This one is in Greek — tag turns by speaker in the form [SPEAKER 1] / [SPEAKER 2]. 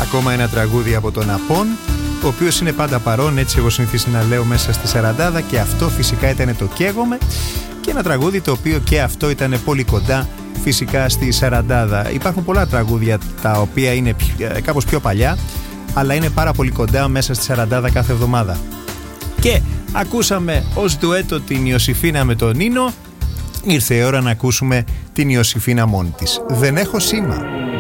[SPEAKER 1] ακόμα ένα τραγούδι από τον Απών, ο οποίος είναι πάντα παρόν, έτσι εγώ συνηθίσει να λέω, μέσα στη σαραντάδα, και αυτό φυσικά ήταν το «Καίγομαι», και ένα τραγούδι το οποίο και αυτό ήταν πολύ κοντά φυσικά στη σαραντάδα. Υπάρχουν πολλά τραγούδια τα οποία είναι κάπως πιο παλιά, αλλά είναι πάρα πολύ κοντά μέσα στη σαραντάδα κάθε εβδομάδα. Και ακούσαμε ως ντουέτο την Ιωσήφινα με τον Νίνο. Ήρθε η ώρα να ακούσουμε την Ιωσήφινα μόνη της. «Δεν έχω σήμα».